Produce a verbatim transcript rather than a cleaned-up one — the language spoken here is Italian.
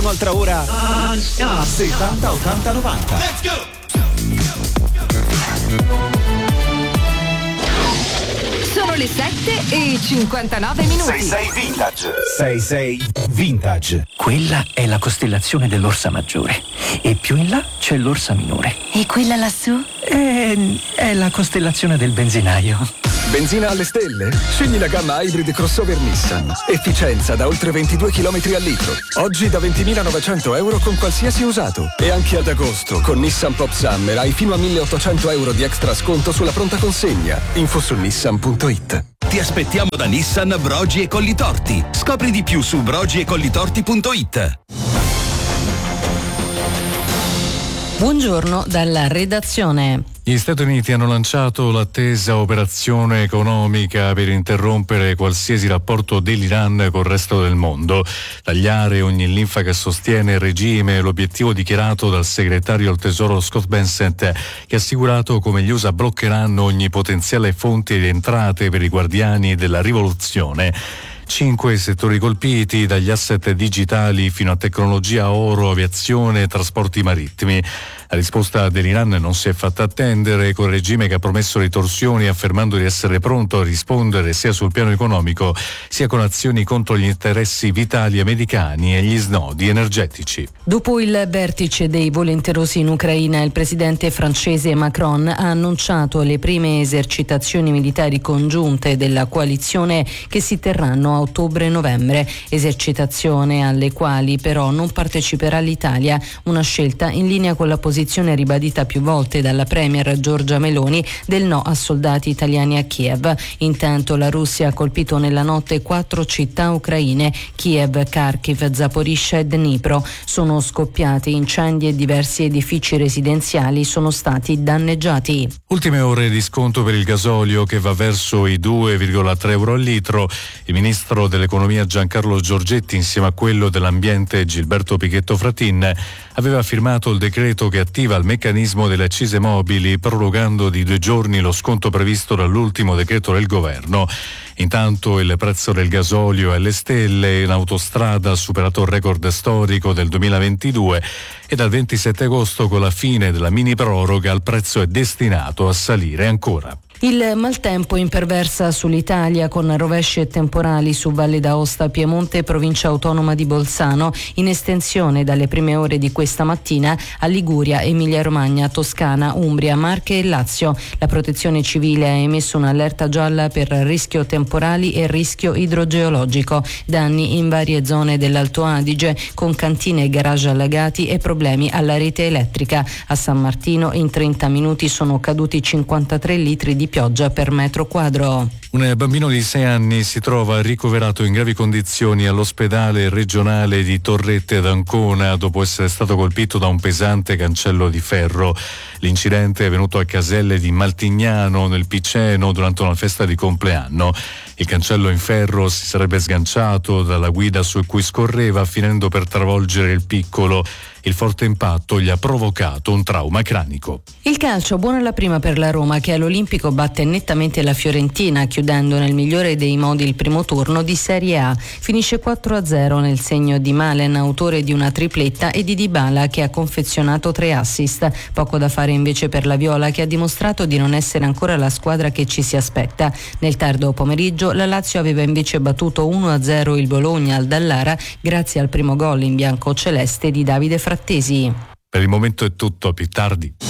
un'altra ora settanta ottanta novanta. Let's go! Sono le sette e cinquantanove minuti. sei sei Vintage. sei sei Vintage. Quella è la costellazione dell'Orsa Maggiore e più in là c'è l'Orsa Minore. E quella lassù? È, è la costellazione del benzinaio. Benzina alle stelle? Scegli la gamma Hybrid Crossover Nissan. Efficienza da oltre ventidue chilometri al litro. Oggi da ventimilanovecento euro con qualsiasi usato. E anche ad agosto con Nissan Pop Summer hai fino a milleottocento euro di extra sconto sulla pronta consegna. Info su nissan punto it. Ti aspettiamo da Nissan Brogi e Collitorti. Scopri di più su brogi e collitorti punto it. Buongiorno dalla redazione. Gli Stati Uniti hanno lanciato l'attesa operazione economica per interrompere qualsiasi rapporto dell'Iran col resto del mondo, tagliare ogni linfa che sostiene il regime, l'obiettivo dichiarato dal segretario al tesoro Scott Bessent, che ha assicurato come gli U S A bloccheranno ogni potenziale fonte di entrate per i guardiani della rivoluzione. Cinque settori colpiti, dagli asset digitali fino a tecnologia, oro, aviazione e trasporti marittimi. La risposta dell'Iran non si è fatta attendere, col regime che ha promesso ritorsioni affermando di essere pronto a rispondere sia sul piano economico sia con azioni contro gli interessi vitali americani e gli snodi energetici. Dopo il vertice dei volenterosi in Ucraina, il presidente francese Macron ha annunciato le prime esercitazioni militari congiunte della coalizione che si terranno a ottobre-novembre, esercitazione alle quali però non parteciperà l'Italia, una scelta in linea con la posizione ribadita più volte dalla premier Giorgia Meloni del no a soldati italiani a Kiev. Intanto la Russia ha colpito nella notte quattro città ucraine, Kiev, Kharkiv, Zaporizhzhia e Dnipro. Sono scoppiati incendi e diversi edifici residenziali sono stati danneggiati. Ultime ore di sconto per il gasolio che va verso i due virgola tre euro al litro. Il ministro dell'economia Giancarlo Giorgetti, insieme a quello dell'ambiente Gilberto Pichetto Fratin, aveva firmato il decreto che attiva il meccanismo delle accise mobili, prorogando di due giorni lo sconto previsto dall'ultimo decreto del governo. Intanto il prezzo del gasolio è alle stelle, in autostrada ha superato il record storico del duemilaventidue e dal ventisette agosto, con la fine della mini proroga, il prezzo è destinato a salire ancora. Il maltempo imperversa sull'Italia con rovesci e temporali su Valle d'Aosta, Piemonte e provincia autonoma di Bolzano, in estensione dalle prime ore di questa mattina a Liguria, Emilia-Romagna, Toscana, Umbria, Marche e Lazio. La Protezione Civile ha emesso un'allerta gialla per rischio temporali e rischio idrogeologico. Danni in varie zone dell'Alto Adige, con cantine e garage allagati e problemi alla rete elettrica. A San Martino in trenta minuti sono caduti cinquantatré litri di pioggia per metro quadro. Un bambino di sei anni si trova ricoverato in gravi condizioni all'ospedale regionale di Torrette ad Ancona dopo essere stato colpito da un pesante cancello di ferro. L'incidente è avvenuto a Caselle di Maltignano, nel Piceno, durante una festa di compleanno. Il cancello in ferro si sarebbe sganciato dalla guida su cui scorreva, finendo per travolgere il piccolo. Il forte impatto gli ha provocato un trauma cranico. Il calcio, buona la prima per la Roma, che all'Olimpico batte nettamente la Fiorentina, chiudendo nel migliore dei modi il primo turno di Serie A. Finisce quattro a zero nel segno di Malen, autore di una tripletta, e di Dybala, che ha confezionato tre assist. Poco da fare invece per la Viola, che ha dimostrato di non essere ancora la squadra che ci si aspetta. Nel tardo pomeriggio la Lazio aveva invece battuto uno a zero il Bologna al Dallara grazie al primo gol in bianco celeste di Davide Frattesi. Per il momento è tutto, più tardi.